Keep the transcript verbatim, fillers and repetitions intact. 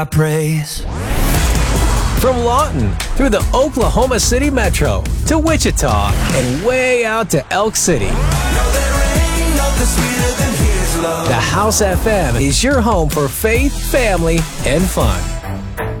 I praise. From Lawton through the Oklahoma City Metro to Wichita and way out to Elk City. No, there ain't nothing sweeter than His love. The House F M is your home for faith, family, and fun.